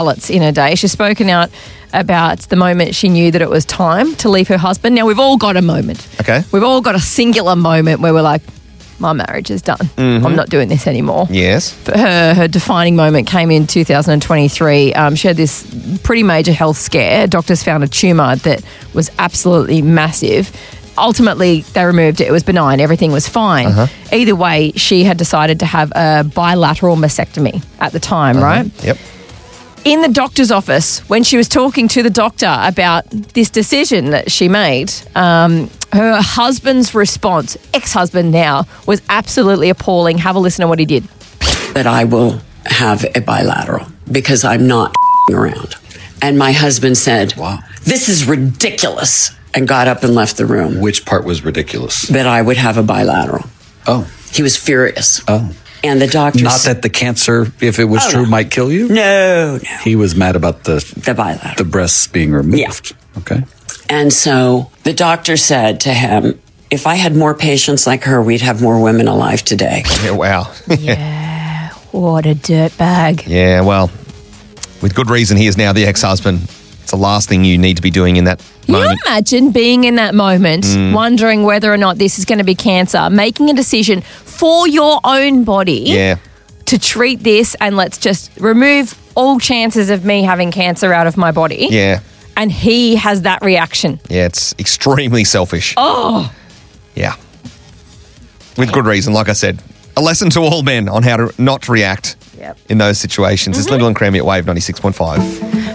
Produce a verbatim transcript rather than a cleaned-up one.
It's in her day. She's spoken out about the moment she knew that it was time to leave her husband. Now, we've all got a moment. Okay. We've all got a singular moment where we're like, my marriage is done. Mm-hmm. I'm not doing this anymore. Yes. For her, her defining moment came in two thousand twenty-three. Um, she had this pretty major health scare. Doctors found a tumour that was absolutely massive. Ultimately, they removed it. It was benign. Everything was fine. Uh-huh. Either way, she had decided to have a bilateral mastectomy at the time, Uh-huh. right? Yep. In the doctor's office, when she was talking to the doctor about this decision that she made, um, her husband's response, ex-husband now, was absolutely appalling. Have a listen to what he did. That I will have a bilateral because I'm not around. And my husband said, Wow. This is ridiculous, and got up and left the room. Which part was ridiculous? That I would have a bilateral. Oh. He was furious. Oh. And the doctor... Not that the cancer, if it was Oh, true, no. might kill you? No, no. He was mad about the The bilateral. the breasts being removed. Yeah. Okay. And so the doctor said to him, if I had more patients like her, we'd have more women alive today. Yeah, wow. Yeah, what a dirtbag. Yeah, well, with good reason, he is now the ex-husband. It's the last thing you need to be doing in that Can you moment. imagine being in that moment, wondering whether or not this is going to be cancer, making a decision for your own body Yeah. to treat this and let's just remove all chances of me having cancer out of my body. Yeah. And he has that reaction. Yeah, it's extremely selfish. Oh. Yeah. With good reason, like I said. A lesson to all men on how to not react Yep. in those situations. It's Lyndall and Creamy at Wave ninety-six point five.